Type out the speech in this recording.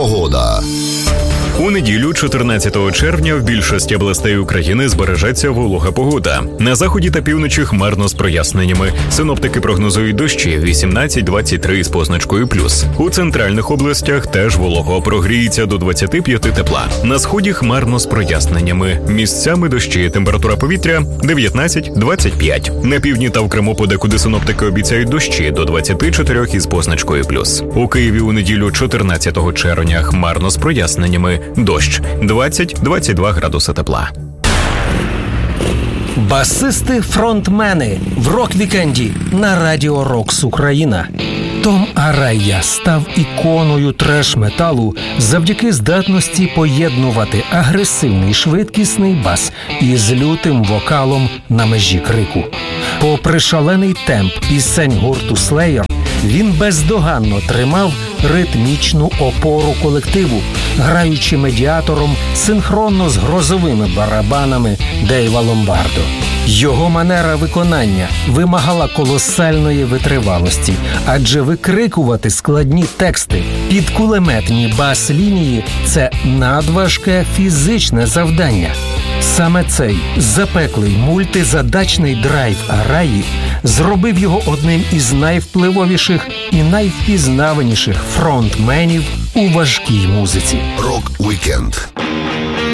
Погода. У неділю, 14 червня, в більшості областей України збережеться волога погода. На заході та півночі хмарно з проясненнями. Синоптики прогнозують дощі 18-23 з позначкою плюс. У центральних областях теж волого, прогріється до 25 тепла. На сході хмарно з проясненнями. Місцями дощі, температура повітря 19-25. На півдні та в Криму подекуди синоптики обіцяють дощі до 24 із позначкою плюс. У Києві у неділю, 14 червня, хмарно з проясненнями. Дощ 20-22 градуси тепла. Басисти-фронтмени в рок-вікенді на Радіо Рокс Україна. Том Арайя став іконою треш-металу завдяки здатності поєднувати агресивний швидкісний бас із лютим вокалом на межі крику. Попри шалений темп пісень гурту Slayer, він бездоганно тримав ритмічну опору колективу, граючи медіатором синхронно з грозовими барабанами Дейва Ломбардо. Його манера виконання вимагала колосальної витривалості, адже викрикувати складні тексти під кулеметні бас-лінії – це надважке фізичне завдання. Саме цей запеклий мультизадачний драйв Араї зробив його одним із найвпливовіших і найвпізнаваніших фронтменів у важкій музиці. Рок-вікенд